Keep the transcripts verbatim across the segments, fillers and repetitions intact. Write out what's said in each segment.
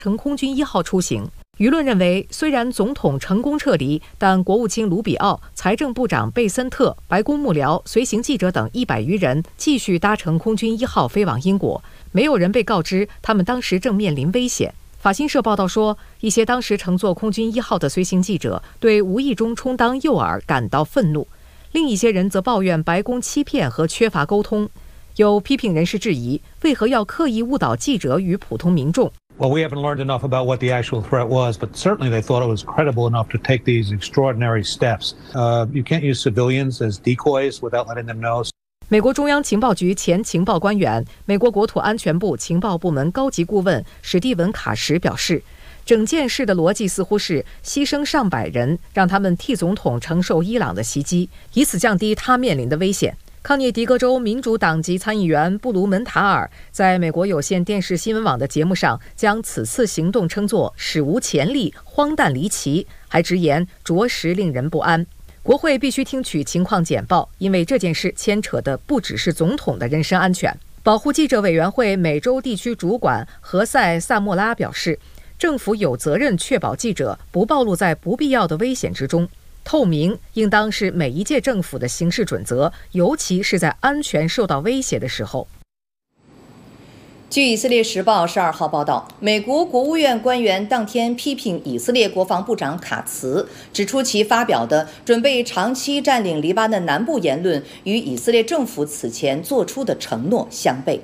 乘空军一号出行。舆论认为，虽然总统成功撤离，但国务卿卢比奥、财政部长贝森特、白宫幕僚、随行记者等一百余人继续搭乘空军一号飞往英国，没有人被告知他们当时正面临危险。法新社报道说，一些当时乘坐空军一号的随行记者对无意中充当诱饵感到愤怒，另一些人则抱怨白宫欺骗和缺乏沟通。有批评人士质疑，为何要刻意误导记者与普通民众 ？Well, we haven't learned enough about what the actual threat was, but certainly they thought it was credible enough to take these extraordinary steps. Uh, you can't use civilians as decoys without letting them know. 美国中央情报局前情报官员、美国国土安全部情报部门高级顾问史蒂文·卡什表示，整件事的逻辑似乎是牺牲上百人，让他们替总统承受伊朗的袭击，以此降低他面临的危险。康涅狄格州民主党籍参议员布卢门塔尔在美国有线电视新闻网的节目上将此次行动称作史无前例、荒诞离奇，还直言着实令人不安。国会必须听取情况简报，因为这件事牵扯的不只是总统的人身安全。保护记者委员会美洲地区主管何塞·萨莫拉表示，政府有责任确保记者不暴露在不必要的危险之中。透明应当是每一届政府的行事准则，尤其是在安全受到威胁的时候。 据以色列时报十二号报道，美国国务院官员当天批评以色列国防部长卡茨，指出其发表的准备长期占领黎巴嫩南部言论与以色列政府此前做出的承诺相悖。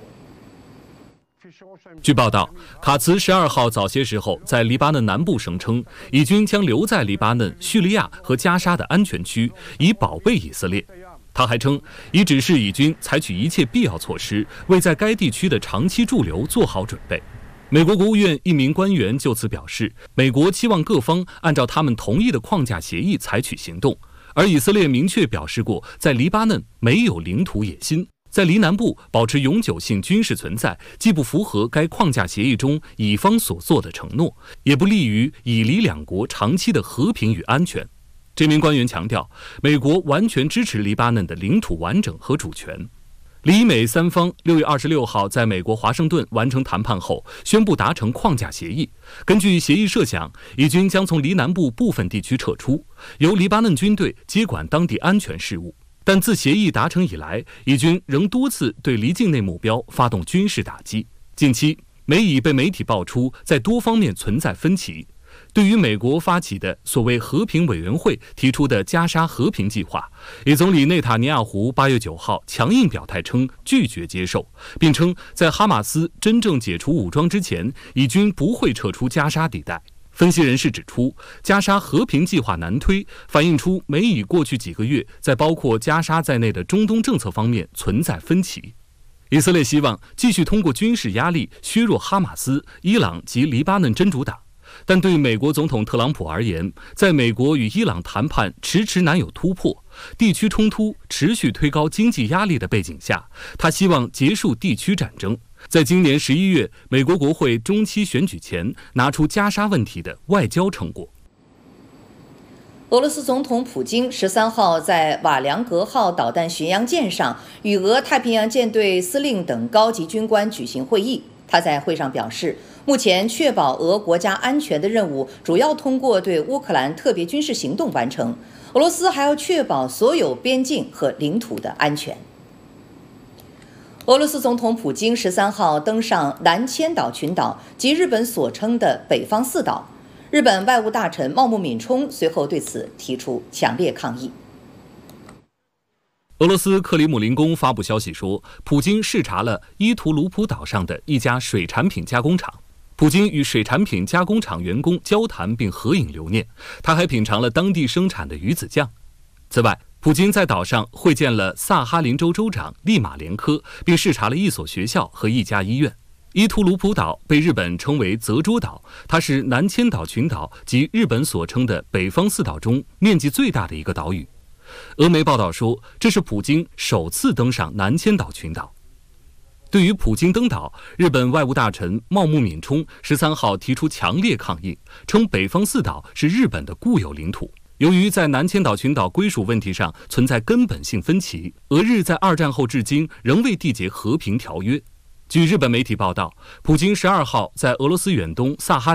据报道，卡茨十二号早些时候在黎巴嫩南部声称，以军将留在黎巴嫩、叙利亚和加沙的安全区，以保卫以色列。他还称，已指示以军采取一切必要措施，为在该地区的长期驻留做好准备。美国国务院一名官员就此表示，美国期望各方按照他们同意的框架协议采取行动，而以色列明确表示过，在黎巴嫩没有领土野心。在黎南部保持永久性军事存在，既不符合该框架协议中以方所做的承诺，也不利于以黎两国长期的和平与安全。这名官员强调，美国完全支持黎巴嫩的领土完整和主权。黎美三方六月二十六号在美国华盛顿完成谈判后，宣布达成框架协议。根据协议设想，以军将从黎南部部分地区撤出，由黎巴嫩军队接管当地安全事务。但自协议达成以来，以军仍多次对黎境内目标发动军事打击。近期，美以被媒体爆出在多方面存在分歧。对于美国发起的所谓和平委员会提出的加沙和平计划，以总理内塔尼亚胡八月九号强硬表态称拒绝接受，并称在哈马斯真正解除武装之前，以军不会撤出加沙地带。分析人士指出，加沙和平计划难推，反映出美以过去几个月在包括加沙在内的中东政策方面存在分歧。以色列希望继续通过军事压力削弱哈马斯、伊朗及黎巴嫩真主党，但对美国总统特朗普而言，在美国与伊朗谈判迟迟难有突破，地区冲突持续推高经济压力的背景下，他希望结束地区战争，在今年十一月美国国会中期选举前拿出加沙问题的外交成果。 俄罗斯总统普京十三号在瓦良格号导弹巡洋舰上与俄太平洋舰队司令等高级军官举行会议。他在会上表示，目前确保俄国家安全的任务主要通过对乌克兰特别军事行动完成，俄罗斯还要确保所有边境和领土的安全。俄罗斯总统普京十三号登上南千岛群岛及日本所称的北方四岛。日本外务大臣茂木敏充随后对此提出强烈抗议。 俄罗斯克里姆林宫发布消息说，普京视察了伊图卢普岛上的一家水产品加工厂。普京与水产品加工厂员工交谈并合影留念，他还品尝了当地生产的鱼子酱。此外，普京在岛上会见了萨哈林州州长利马连科，并视察了一所学校和一家医院。伊图卢普岛被日本称为泽珠岛，它是南千岛群岛及日本所称的北方四岛中面积最大的一个岛屿。俄媒报道说，这是普京首次登上南千岛群岛。对于普京登岛，日本外务大臣茂木敏充十三号提出强烈抗议，称北方四岛是日本的固有领土。由于在南千岛群岛归属问题上存在根本性分歧，俄日在二战后至今仍未缔结和平条约。据日本媒体报道，普京十二号在俄罗斯远东萨哈